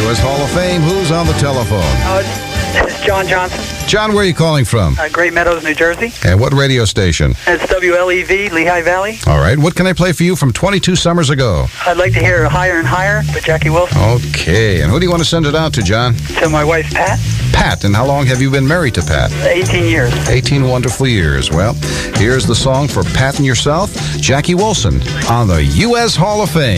U.S. Hall of Fame. Who's on the telephone? This is John Johnson, John, where are you calling from? Great Meadows, New Jersey. And what radio station? It's WLEV, Lehigh Valley. All right. What can I play for you from 22 summers ago? I'd like to hear Higher and Higher by Jackie Wilson. Okay. And who do you want to send it out to, John? To my wife, Pat. Pat. And how long have you been married to Pat? 18 years. 18 wonderful years. Well, here's the song for Pat and yourself, Jackie Wilson, on the U.S. Hall of Fame.